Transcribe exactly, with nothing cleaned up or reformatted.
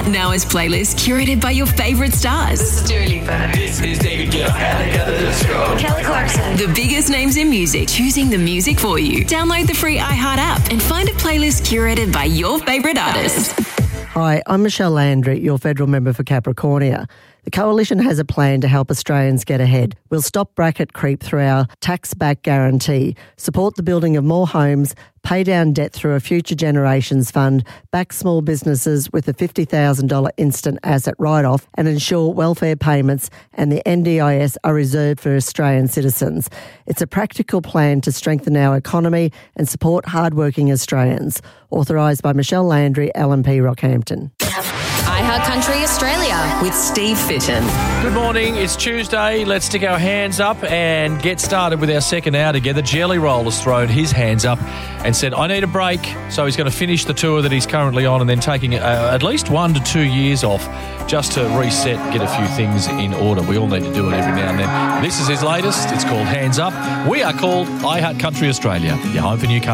Now as playlists curated by your favourite stars. This is Dua Lipa. This is David Guetta. Kelly Clarkson. The biggest names in music, choosing the music for you. Download the free iHeart app and find a playlist curated by your favourite artists. Hi, I'm Michelle Landry, your federal member for Capricornia. The Coalition has a plan to help Australians get ahead. We'll stop bracket creep through our tax-back guarantee, support the building of more homes, pay down debt through a Future Generations Fund, back small businesses with a fifty thousand dollars instant asset write-off, and ensure welfare payments and the N D I S are reserved for Australian citizens. It's a practical plan to strengthen our economy and support hard-working Australians. Authorised by Michelle Landry, L M P Rockhampton. iHeart Country Australia with Steve Fitton. Good morning, it's Tuesday. Let's stick our hands up and get started with our second hour together. Jelly Roll has thrown his hands up and said, I need a break. So he's going to finish the tour that he's currently on and then taking uh, at least one to two years off just to reset and get a few things in order. We all need to do it every now and then. This is his latest. It's called Hands Up. We are called iHeart Country Australia, your home for new country.